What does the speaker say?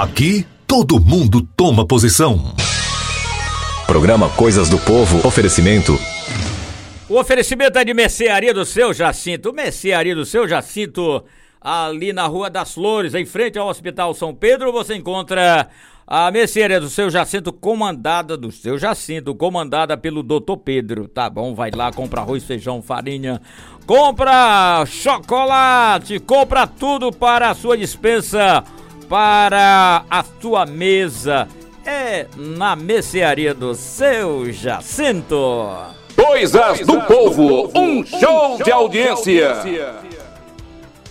Aqui, todo mundo toma posição. Programa Coisas do Povo, oferecimento. O oferecimento é de Mercearia do Seu Jacinto. Mercearia do Seu Jacinto, ali na Rua das Flores, em frente ao Hospital São Pedro, você encontra a Mercearia do Seu Jacinto, comandada pelo Dr. Pedro, tá bom? Vai lá, compra arroz, feijão, farinha, compra chocolate, compra tudo para a sua despensa, para a sua mesa. É na Mercearia do Seu Jacinto. Coisas do Povo, um show de audiência.